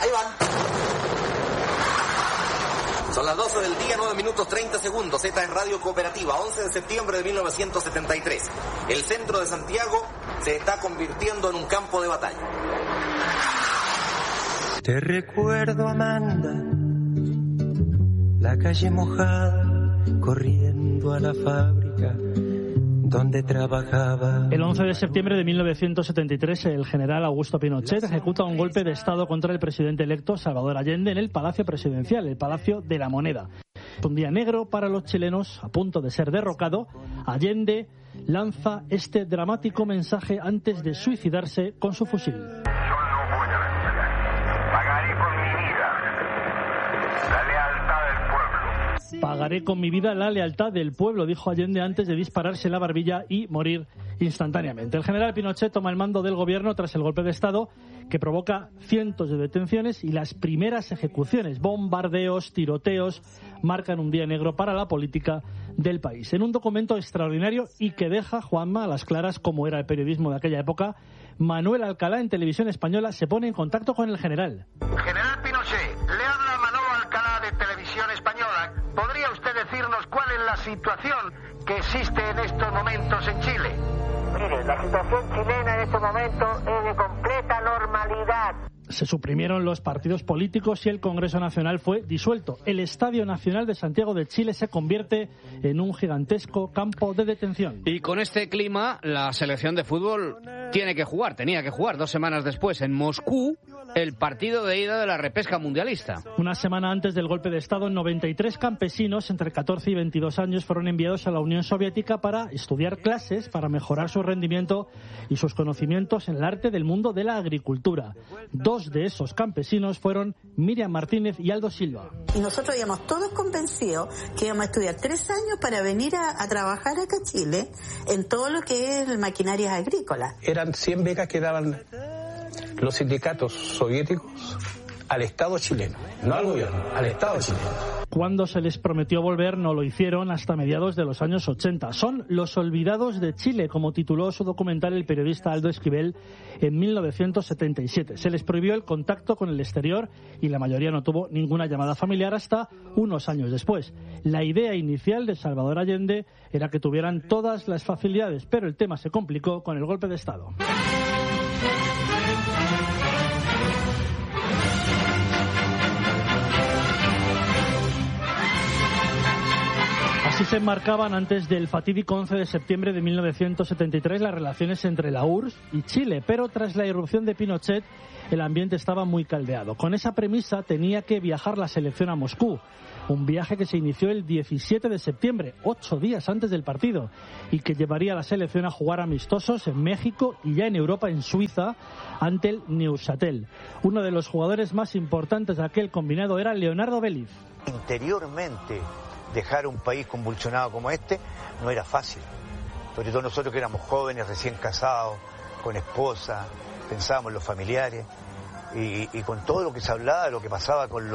Ahí van. Son las 12 del día, 9 minutos 30 segundos. Esta es Radio Cooperativa, 11 de septiembre de 1973. El centro de Santiago se está convirtiendo en un campo de batalla. Te recuerdo, Amanda, la calle mojada, corriendo a la fábrica donde trabajaba. El 11 de septiembre de 1973, el general Augusto Pinochet ejecuta un golpe de Estado contra el presidente electo Salvador Allende en el Palacio Presidencial, el Palacio de la Moneda. Un día negro para los chilenos, a punto de ser derrocado. Allende lanza este dramático mensaje antes de suicidarse con su fusil. Pagaré con mi vida la lealtad del pueblo, dijo Allende antes de dispararse la barbilla y morir instantáneamente. El general Pinochet toma el mando del gobierno tras el golpe de Estado que provoca cientos de detenciones y las primeras ejecuciones. Bombardeos, tiroteos marcan un día negro para la política del país. En un documento extraordinario y que deja, Juanma, a las claras cómo era el periodismo de aquella época, Manuel Alcalá en Televisión Española se pone en contacto con el general. General Pinochet, le habla Manolo Alcalá de Televisión Española. ¿Podría usted decirnos cuál es la situación que existe en estos momentos en Chile? Mire, la situación chilena en estos momentos es de completa normalidad. Se suprimieron los partidos políticos y el Congreso Nacional fue disuelto. El Estadio Nacional de Santiago de Chile se convierte en un gigantesco campo de detención. Y con este clima, la selección de fútbol tenía que jugar 2 semanas después en Moscú el partido de ida de la repesca mundialista. Una semana antes del golpe de Estado, 93 campesinos entre 14 y 22 años fueron enviados a la Unión Soviética para estudiar clases, para mejorar su rendimiento y sus conocimientos en el arte del mundo de la agricultura. 2 de esos campesinos fueron Miriam Martínez y Aldo Silva. Y nosotros íbamos todos convencidos que íbamos a estudiar 3 años para venir a trabajar acá a Chile en todo lo que es maquinarias agrícolas. Eran 100 becas que daban los sindicatos soviéticos al Estado chileno, no al gobierno, al Estado chileno. Cuando se les prometió volver, no lo hicieron hasta mediados de los años 80. Son los olvidados de Chile, como tituló su documental el periodista Aldo Esquivel en 1977. Se les prohibió el contacto con el exterior y la mayoría no tuvo ninguna llamada familiar hasta unos años después. La idea inicial de Salvador Allende era que tuvieran todas las facilidades, pero el tema se complicó con el golpe de Estado. Así se enmarcaban antes del fatídico 11 de septiembre de 1973 las relaciones entre la URSS y Chile, pero tras la irrupción de Pinochet el ambiente estaba muy caldeado. Con esa premisa tenía que viajar la selección a Moscú, un viaje que se inició el 17 de septiembre, 8 días antes del partido, y que llevaría a la selección a jugar amistosos en México y ya en Europa, en Suiza, ante el Neuchâtel. Uno de los jugadores más importantes de aquel combinado era Leonardo Vélez. Interiormente, dejar un país convulsionado como este no era fácil, sobre todo nosotros que éramos jóvenes, recién casados, con esposa, pensábamos en los familiares y con todo lo que se hablaba, lo que pasaba con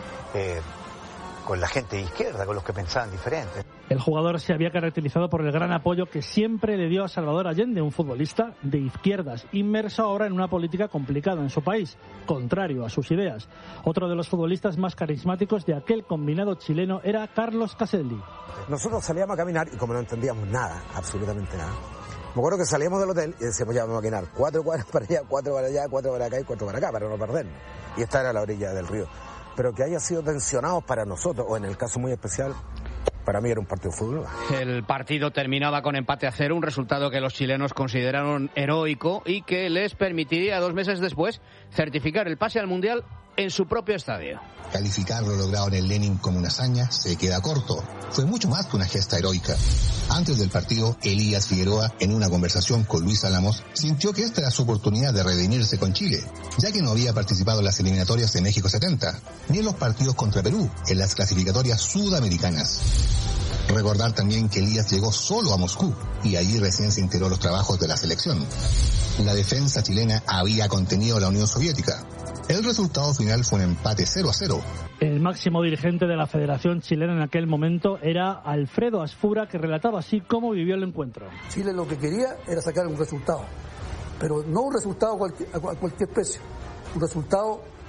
la gente de izquierda, con los que pensaban diferente. El jugador se había caracterizado por el gran apoyo que siempre le dio a Salvador Allende, un futbolista de izquierdas, inmerso ahora en una política complicada en su país, contrario a sus ideas. Otro de los futbolistas más carismáticos de aquel combinado chileno era Carlos Caselli. Nosotros salíamos a caminar y como no entendíamos nada, absolutamente nada, me acuerdo que salíamos del hotel y decíamos, ya vamos a caminar 4 cuadras para allá, 4 para allá, 4 para acá y 4 para acá, para no perdernos. Y esta era la orilla del río. Pero que haya sido tensionados para nosotros, o en el caso muy especial, para mí era un partido de fútbol. El partido terminaba con empate a 0, un resultado que los chilenos consideraron heroico y que les permitiría 2 meses después certificar el pase al Mundial en su propio estadio. Calificar lo logrado en el Lenin como una hazaña se queda corto. Fue mucho más que una gesta heroica. Antes del partido, Elías Figueroa, en una conversación con Luis Álamos, sintió que esta era su oportunidad de redimirse con Chile, ya que no había participado en las eliminatorias de México 70, ni en los partidos contra Perú, en las clasificatorias sudamericanas. Recordar también que Elías llegó solo a Moscú y allí recién se integró los trabajos de la selección. La defensa chilena había contenido a la Unión Soviética. El resultado final fue un empate 0-0. El máximo dirigente de la Federación Chilena en aquel momento era Alfredo Asfura, que relataba así cómo vivió el encuentro. Chile lo que quería era sacar un resultado, pero no un resultado a cualquier precio, un resultado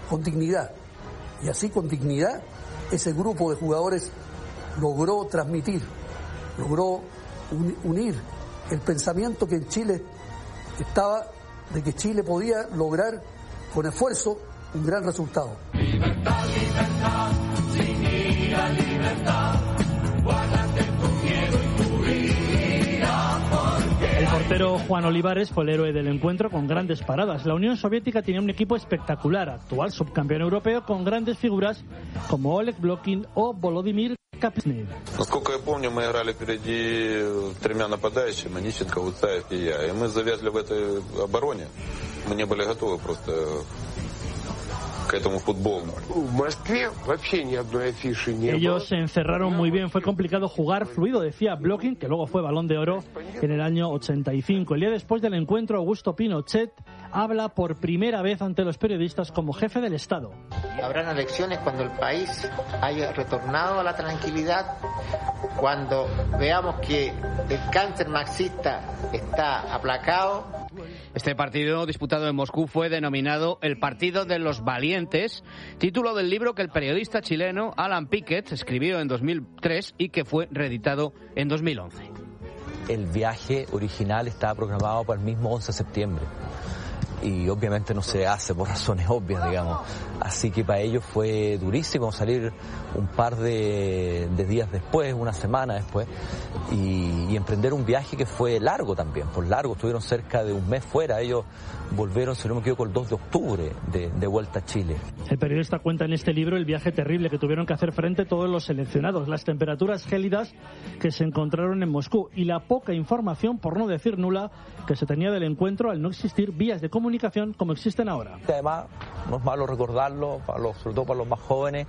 con dignidad. Y así con dignidad ese grupo de jugadores logró transmitir, logró unir el pensamiento que en Chile estaba de que Chile podía lograr con esfuerzo un gran resultado. Libertad, libertad, sin ira, libertad, guárdate tu miedo y tu ira, porque... El portero Juan Olivares fue el héroe del encuentro con grandes paradas. La Unión Soviética tenía un equipo espectacular, actual subcampeón europeo, con grandes figuras como Oleg Blokin o Volodymyr Kapsny. Насколько я помню, мы играли впереди тремя нападающими, Нищенко, Уцаев и я. И мы завязли в этой обороне. Мы не были готовы просто к этому футболу. В Москве вообще ни одной афиши не было. Ellos se encerraron muy bien. Fue complicado jugar fluido, decía Blokin, que luego fue Balón de Oro en el año 85. El día después del encuentro, Augusto Pinochet habla por primera vez ante los periodistas como jefe del Estado. Habrán elecciones cuando el país haya retornado a la tranquilidad, cuando veamos que el cáncer marxista está aplacado. Este partido disputado en Moscú fue denominado el Partido de los Valientes, título del libro que el periodista chileno Alan Pickett escribió en 2003 y que fue reeditado en 2011. El viaje original estaba programado para el mismo 11 de septiembre. Y obviamente no se hace por razones obvias, digamos. Así que para ellos fue durísimo salir un par de días después, una semana después, y emprender un viaje que fue largo también, por largo. Estuvieron cerca de un mes fuera. Ellos volvieron, si no me equivoco, el 2 de octubre de vuelta a Chile. El periodista cuenta en este libro el viaje terrible que tuvieron que hacer frente todos los seleccionados, las temperaturas gélidas que se encontraron en Moscú y la poca información, por no decir nula, que se tenía del encuentro al no existir vías de comunicación como existen ahora. Además, no es malo recordarlo, sobre todo para los más jóvenes,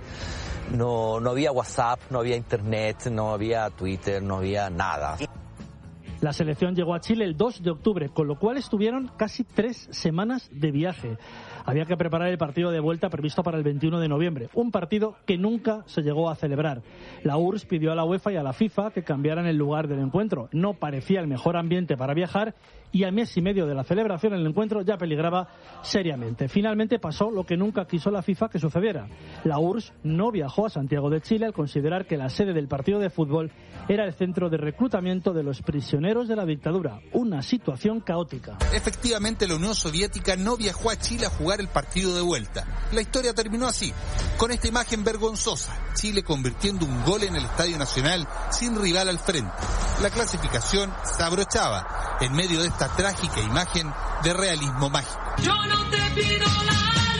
no había WhatsApp, no había Internet, no había Twitter, no había nada. La selección llegó a Chile el 2 de octubre, con lo cual estuvieron casi 3 semanas de viaje. Había que preparar el partido de vuelta previsto para el 21 de noviembre, un partido que nunca se llegó a celebrar. La URSS pidió a la UEFA y a la FIFA que cambiaran el lugar del encuentro. No parecía el mejor ambiente para viajar y a mes y medio de la celebración el encuentro ya peligraba seriamente. Finalmente pasó lo que nunca quiso la FIFA que sucediera. La URSS no viajó a Santiago de Chile al considerar que la sede del partido de fútbol era el centro de reclutamiento de los prisioneros de la dictadura. Una situación caótica. Efectivamente, la Unión Soviética no viajó a Chile a jugar el partido de vuelta. La historia terminó así, con esta imagen vergonzosa. Chile convirtiendo un gol en el Estadio Nacional sin rival al frente. La clasificación se abrochaba en medio de esta trágica imagen de realismo mágico. Yo no te pido la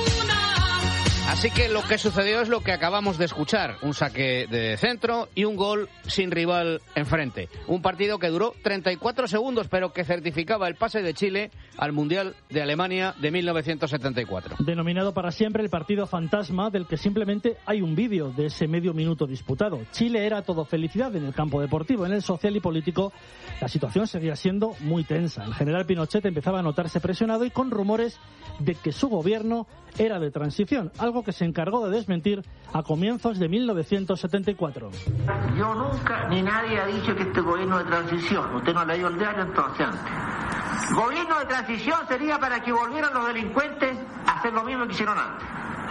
luna. Así que lo que sucedió es lo que acabamos de escuchar, un saque de centro y un gol sin rival enfrente. Un partido que duró 34 segundos, pero que certificaba el pase de Chile al Mundial de Alemania de 1974. Denominado para siempre el partido fantasma, del que simplemente hay un vídeo de ese medio minuto disputado. Chile era todo felicidad en el campo deportivo. En el social y político la situación seguía siendo muy tensa. El general Pinochet empezaba a notarse presionado y con rumores de que su gobierno era de transición, algo que se encargó de desmentir a comienzos de 1974. Yo nunca ni nadie ha dicho que este gobierno de transición. Usted no ha leído el diario entonces antes. Gobierno de transición sería para que volvieran los delincuentes a hacer lo mismo que hicieron antes.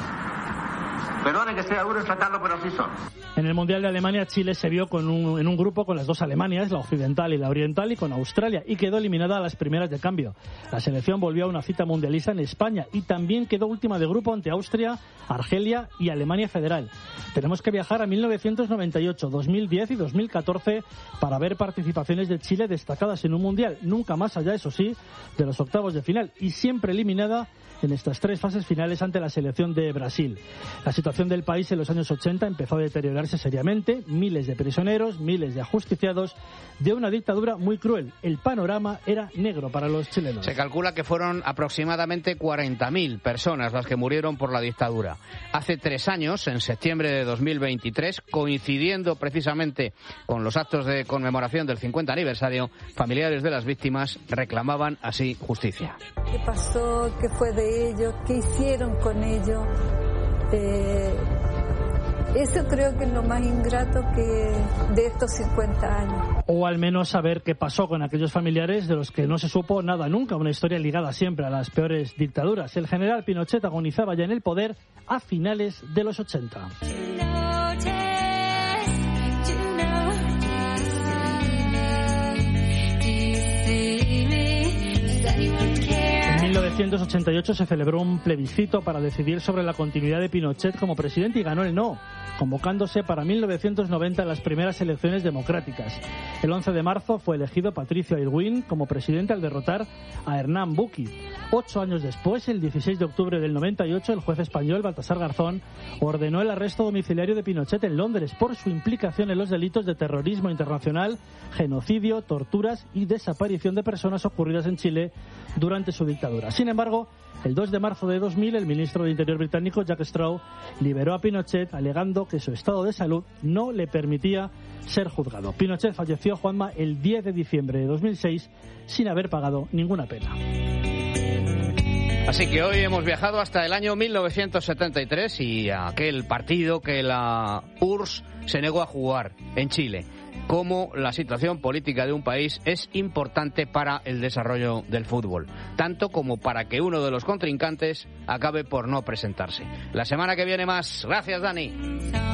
Perdone que sea duro en tratarlo, pero así son. En el Mundial de Alemania, Chile se vio en un grupo con las dos Alemanias, la occidental y la oriental, y con Australia, y quedó eliminada a las primeras de cambio. La selección volvió a una cita mundialista en España y también quedó última de grupo ante Austria, Argelia y Alemania Federal. Tenemos que viajar a 1998, 2010 y 2014 para ver participaciones de Chile destacadas en un Mundial, nunca más allá, eso sí, de los octavos de final, y siempre eliminada en estas 3 fases finales ante la selección de Brasil. La situación del país en los años 80 empezó a deteriorarse seriamente, miles de prisioneros, miles de ajusticiados, de una dictadura muy cruel. El panorama era negro para los chilenos. Se calcula que fueron aproximadamente 40.000 personas las que murieron por la dictadura. Hace 3 años, en septiembre de 2023, coincidiendo precisamente con los actos de conmemoración del 50 aniversario, familiares de las víctimas reclamaban así justicia. ¿Qué pasó? ¿Qué fue de ellos? ¿Qué hicieron con ellos? Eso creo que es lo más ingrato que de estos 50 años. O al menos saber qué pasó con aquellos familiares de los que no se supo nada nunca, una historia ligada siempre a las peores dictaduras. El general Pinochet agonizaba ya en el poder a finales de los 80. En 1988 se celebró un plebiscito para decidir sobre la continuidad de Pinochet como presidente y ganó el no, convocándose para 1990 las primeras elecciones democráticas. El 11 de marzo fue elegido Patricio Aylwin como presidente al derrotar a Hernán Bucchi. 8 años después, el 16 de octubre del 98, el juez español Baltasar Garzón ordenó el arresto domiciliario de Pinochet en Londres por su implicación en los delitos de terrorismo internacional, genocidio, torturas y desaparición de personas ocurridas en Chile durante su dictadura. Sin embargo, el 2 de marzo de 2000, el ministro de Interior británico Jack Straw liberó a Pinochet alegando que su estado de salud no le permitía ser juzgado. Pinochet falleció, Juanma, el 10 de diciembre de 2006 sin haber pagado ninguna pena. Así que hoy hemos viajado hasta el año 1973 y aquel partido que la URSS se negó a jugar en Chile. Cómo la situación política de un país es importante para el desarrollo del fútbol, tanto como para que uno de los contrincantes acabe por no presentarse. La semana que viene más. Gracias, Dani.